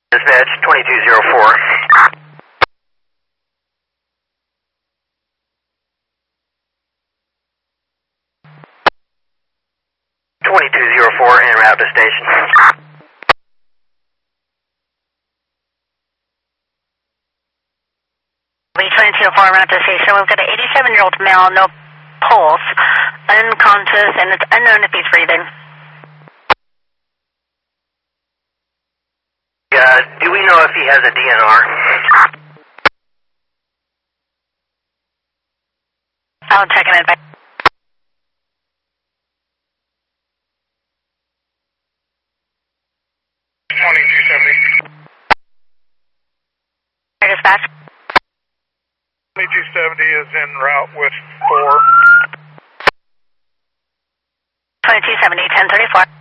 Dispatch 2204. 2204 en route to station. B2204 route to station. We've got an 87-year-old male, no pulse, unconscious, and it's unknown if he's breathing. Do we know if he has a DNR? I'll check in advance. Dispatch. 2270 is en route with 4. 2270, 1034.